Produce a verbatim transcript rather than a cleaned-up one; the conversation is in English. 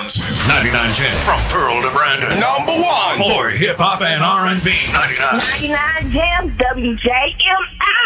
Jams. ninety-nine Jams. From Pearl to Brandon. Number one. For hip hop and R and B. ninety-nine. ninety-nine Jams, W J M I.